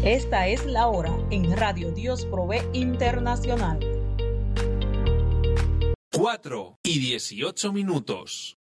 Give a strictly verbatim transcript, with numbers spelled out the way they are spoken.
Esta es la hora en Radio Dios Provee Internacional. cuatro y dieciocho minutos.